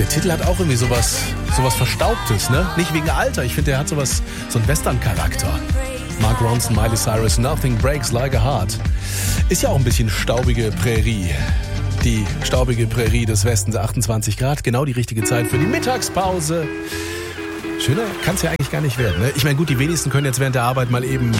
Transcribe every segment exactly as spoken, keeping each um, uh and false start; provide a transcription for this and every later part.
der Titel hat auch irgendwie sowas, sowas Verstaubtes, ne? Nicht wegen Alter, ich finde, der hat sowas, so einen Western-Charakter. Mark Ronson, Miley Cyrus, Nothing Breaks Like a Heart. Ist ja auch ein bisschen staubige Prärie. Die staubige Prärie des Westens, achtundzwanzig Grad, genau die richtige Zeit für die Mittagspause. Schöner kann es ja eigentlich gar nicht werden, ne? Ich meine, gut, die wenigsten können jetzt während der Arbeit mal eben...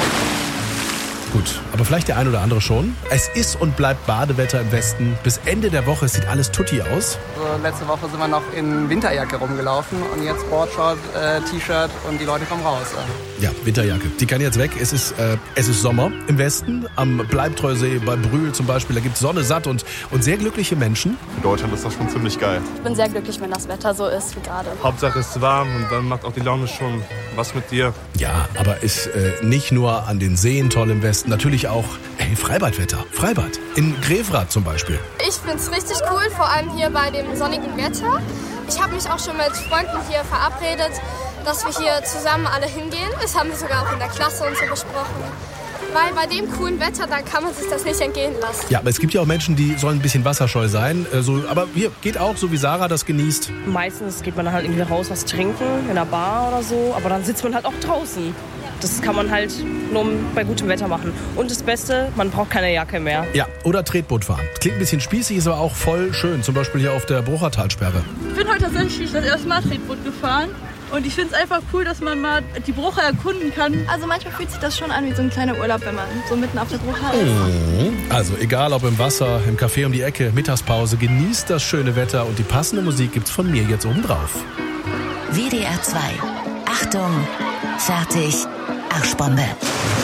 Gut, aber vielleicht der ein oder andere schon. Es ist und bleibt Badewetter im Westen. Bis Ende der Woche sieht alles tutti aus. Also letzte Woche sind wir noch in Winterjacke rumgelaufen und jetzt Boardshort, äh, T-Shirt und die Leute kommen raus. Ja, Winterjacke. Die kann jetzt weg. Es ist, äh, es ist Sommer im Westen. Am Bleibtreusee bei Brühl zum Beispiel. Da gibt es Sonne satt und, und sehr glückliche Menschen. In Deutschland ist das schon ziemlich geil. Ich bin sehr glücklich, wenn das Wetter so ist wie gerade. Hauptsache es ist warm und dann macht auch die Laune schon was mit dir. Ja, aber ist äh, nicht nur an den Seen toll im Westen. Natürlich auch, ey, Freibadwetter. Freibad. In Grefrath zum Beispiel. Ich find's richtig cool, vor allem hier bei dem sonnigen Wetter. Ich habe mich auch schon mit Freunden hier verabredet, dass wir hier zusammen alle hingehen. Das haben wir sogar auch in der Klasse und so besprochen. Weil bei dem coolen Wetter, da kann man sich das nicht entgehen lassen. Ja, aber es gibt ja auch Menschen, die sollen ein bisschen wasserscheu sein. Äh, so, aber hier geht auch, so wie Sarah das genießt. Meistens geht man dann halt irgendwie raus, was trinken, in einer Bar oder so. Aber dann sitzt man halt auch draußen. Das kann man halt nur bei gutem Wetter machen. Und das Beste, man braucht keine Jacke mehr. Ja, oder Tretboot fahren. Klingt ein bisschen spießig, ist aber auch voll schön. Zum Beispiel hier auf der Bruchertalsperre. Ich bin heute tatsächlich das erste Mal Tretboot gefahren. Und ich finde es einfach cool, dass man mal die Brucher erkunden kann. Also manchmal fühlt sich das schon an wie so ein kleiner Urlaub, wenn man so mitten auf der Brucher ist. Also egal ob im Wasser, im Café um die Ecke, Mittagspause, genießt das schöne Wetter und die passende Musik gibt's von mir jetzt oben drauf. W D R zwei. Achtung, fertig, Arschbombe.